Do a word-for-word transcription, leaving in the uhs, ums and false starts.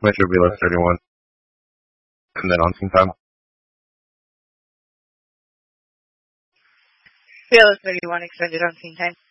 Metro B L S thirty-one. And then on scene time. B L S thirty-one extended on scene time.